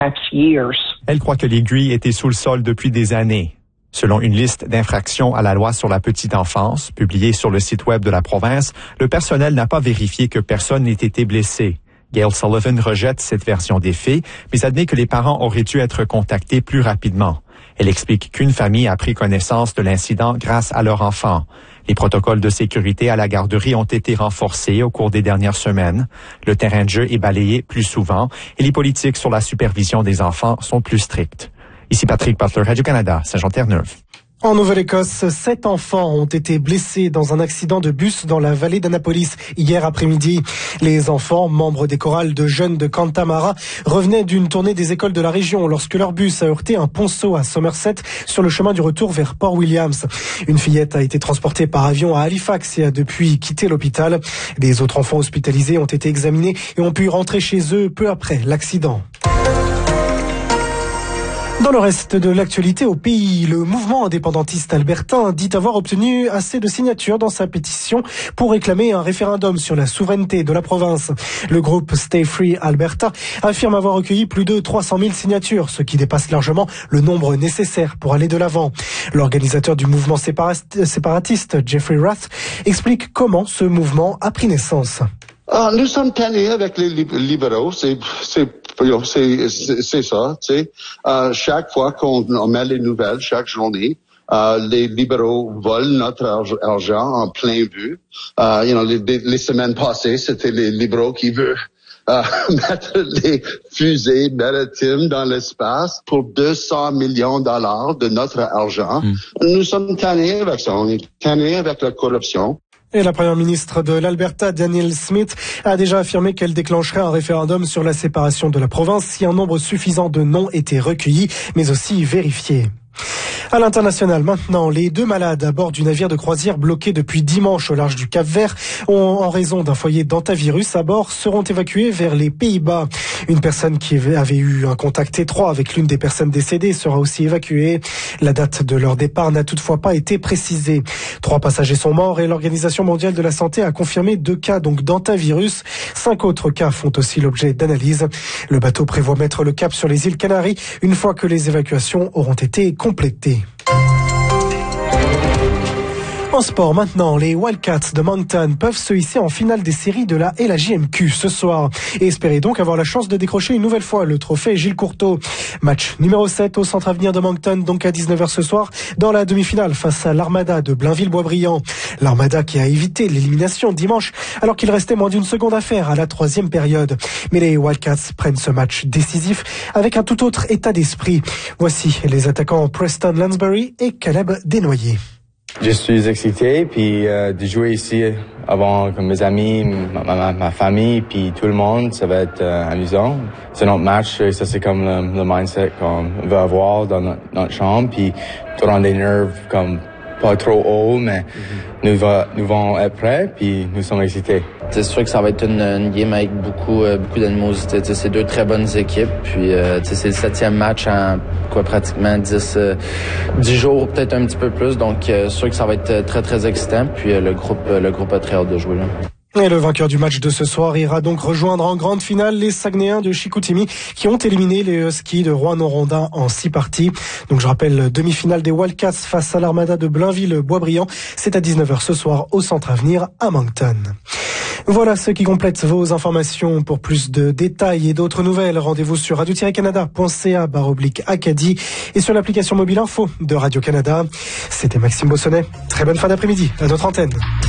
Elle croit que l'aiguille était sous le sol depuis des années. Selon une liste d'infractions à la loi sur la petite enfance, publiée sur le site web de la province, le personnel n'a pas vérifié que personne n'ait été blessé. Gail Sullivan rejette cette version des faits, mais admet que les parents auraient dû être contactés plus rapidement. Elle explique qu'une famille a pris connaissance de l'incident grâce à leur enfant. Les protocoles de sécurité à la garderie ont été renforcés au cours des dernières semaines. Le terrain de jeu est balayé plus souvent et les politiques sur la supervision des enfants sont plus strictes. Ici Patrick Butler, Radio-Canada, Saint-Jean-Terre-Neuve. En Nouvelle-Écosse, 7 enfants ont été blessés dans un accident de bus dans la vallée d'Annapolis hier après-midi. Les enfants, membres des chorales de jeunes de Cantamara, revenaient d'une tournée des écoles de la région lorsque leur bus a heurté un ponceau à Somerset sur le chemin du retour vers Port Williams. Une fillette a été transportée par avion à Halifax et a depuis quitté l'hôpital. Les autres enfants hospitalisés ont été examinés et ont pu rentrer chez eux peu après l'accident. Dans le reste de l'actualité au pays, le mouvement indépendantiste albertain dit avoir obtenu assez de signatures dans sa pétition pour réclamer un référendum sur la souveraineté de la province. Le groupe Stay Free Alberta affirme avoir recueilli plus de 300 000 signatures, ce qui dépasse largement le nombre nécessaire pour aller de l'avant. L'organisateur du mouvement séparatiste, Jeffrey Rath, explique comment ce mouvement a pris naissance. Nous sommes tannés avec les libéraux, c'est ça, tu sais. Chaque fois qu'on met les nouvelles, chaque journée, les libéraux volent notre argent en plein vue. Les semaines passées, c'était les libéraux qui veulent mettre les fusées maritimes dans l'espace pour 200 millions $ de notre argent. Nous sommes tannés avec ça, on est tannés avec la corruption. Et la première ministre de l'Alberta, Danielle Smith, a déjà affirmé qu'elle déclencherait un référendum sur la séparation de la province si un nombre suffisant de noms était recueilli, mais aussi vérifié. À l'international, maintenant, les 2 malades à bord du navire de croisière bloqué depuis dimanche au large du Cap-Vert en raison d'un foyer d'hantavirus à bord seront évacués vers les Pays-Bas. Une personne qui avait eu un contact étroit avec l'une des personnes décédées sera aussi évacuée. La date de leur départ n'a toutefois pas été précisée. 3 passagers sont morts et l'Organisation mondiale de la santé a confirmé 2 cas d'hantavirus. 5 autres cas font aussi l'objet d'analyse. Le bateau prévoit mettre le cap sur les îles Canaries une fois que les évacuations auront été complétées. En sport maintenant, les Wildcats de Moncton peuvent se hisser en finale des séries de la LHJMQ ce soir et espérer donc avoir la chance de décrocher une nouvelle fois le trophée Gilles Courteau. Match numéro 7 au Centre Avenir de Moncton, donc à 19h ce soir, dans la demi-finale face à l'Armada de Blainville-Boisbriand. L'Armada qui a évité l'élimination dimanche alors qu'il restait moins d'une seconde à faire à la 3e période. Mais les Wildcats prennent ce match décisif avec un tout autre état d'esprit. Voici les attaquants Preston Lansbury et Caleb Desnoyers. Je suis excité puis de jouer ici avant comme mes amis, ma famille puis tout le monde, ça va être amusant. C'est notre match et ça c'est comme le mindset qu'on veut avoir dans notre chambre puis tout dans des nerfs comme pas trop haut mais nous vont être prêts puis nous sommes excités. C'est sûr que ça va être une game avec beaucoup d'animosité. C'est 2 très bonnes équipes. Puis c'est le 7e match en pratiquement 10 jours, peut-être un petit peu plus. Donc sûr que ça va être très très excitant. Puis le groupe a très hâte de jouer là. Et le vainqueur du match de ce soir ira donc rejoindre en grande finale les Saguenayens de Chicoutimi qui ont éliminé les Huskies de Rouyn-Noranda en 6 parties. Donc je rappelle, demi-finale des Wildcats face à l'Armada de Blainville-Boisbriand. C'est à 19h ce soir au Centre Avenir à Moncton. Voilà ce qui complète vos informations. Pour plus de détails et d'autres nouvelles, rendez-vous sur radio-canada.ca/Acadie et sur l'application mobile info de Radio-Canada. C'était Maxime Bossonnet. Très bonne fin d'après-midi à notre antenne.